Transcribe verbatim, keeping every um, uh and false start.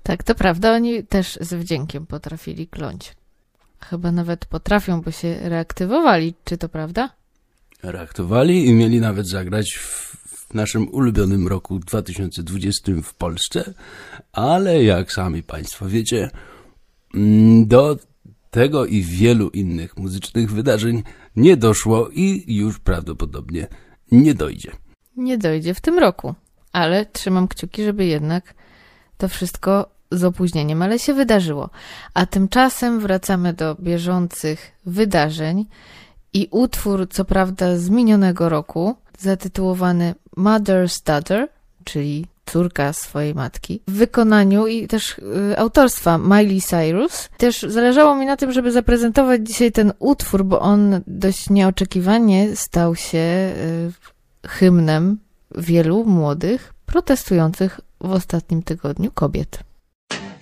Tak, to prawda, oni też z wdziękiem potrafili kląć. Chyba nawet potrafią, bo się reaktywowali, czy to prawda? Reaktywowali i mieli nawet zagrać w, w naszym ulubionym roku dwa tysiące dwudziestym w Polsce, ale jak sami Państwo wiecie, do tego i wielu innych muzycznych wydarzeń nie doszło i już prawdopodobnie nie dojdzie. Nie dojdzie w tym roku, ale trzymam kciuki, żeby jednak to wszystko z opóźnieniem, ale się wydarzyło. A tymczasem wracamy do bieżących wydarzeń i utwór, co prawda z minionego roku, zatytułowany Mother's Daughter, czyli córka swojej matki, w wykonaniu i też y, autorstwa Miley Cyrus. Też zależało mi na tym, żeby zaprezentować dzisiaj ten utwór, bo on dość nieoczekiwanie stał się y, hymnem wielu młodych, protestujących w ostatnim tygodniu kobiet.